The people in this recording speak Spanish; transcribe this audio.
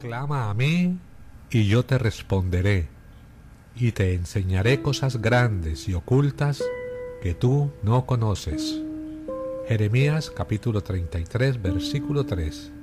Clama a mí, y yo te responderé, y te enseñaré cosas grandes y ocultas que tú no conoces. Jeremías capítulo 33, versículo 3.